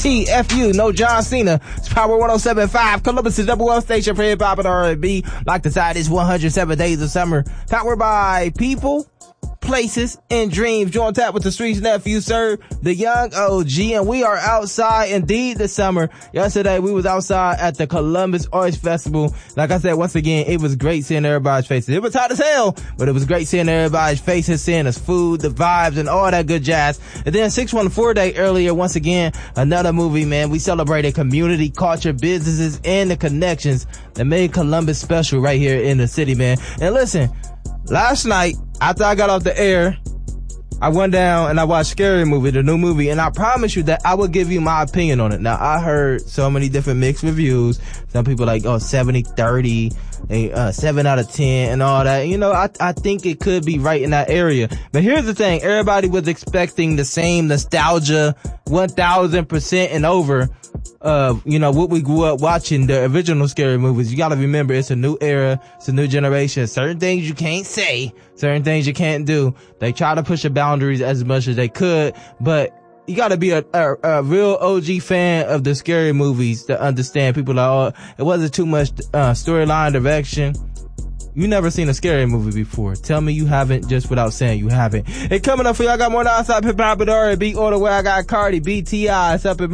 TFU, no John Cena. It's Power 107.5, Columbus' number one station for hip hop and R&B. Like the side is 107 days of summer. Powered by people, places, and dreams. Join tap with the streets nephew, sir, the young OG, and we are outside indeed this summer. Yesterday we was outside at the Columbus Arts Festival. Like I said, once again, it was great seeing everybody's faces. It was hot as hell, but it was great seeing everybody's faces, seeing us food, the vibes, and all that good jazz. And then 614 Day earlier, once again, another movie, man. We celebrated community, culture, businesses, and the connections that made Columbus special right here in the city, man. And listen, last night, after I got off the air, I went down and I watched Scary Movie, the new movie, and I promise you that I will give you my opinion on it. Now, I heard so many different mixed reviews. Some people like, 70-30, 7 out of 10 and all that. You know, I think it could be right in that area. But here's the thing. Everybody was expecting the same nostalgia, 1000% and over of, what we grew up watching, the original Scary Movies. You gotta remember, it's a new era, it's a new generation. Certain things you can't say, certain things you can't do. They try to push the boundaries as much as they could, but you gotta be a real OG fan of the Scary Movies to understand. People are, it wasn't too much storyline direction. You never seen a Scary Movie before. Tell me you haven't just without saying you haven't. Hey, coming up for y'all, I got more outside hip hop and R&B all the way. I got Cardi B, T.I. It's up in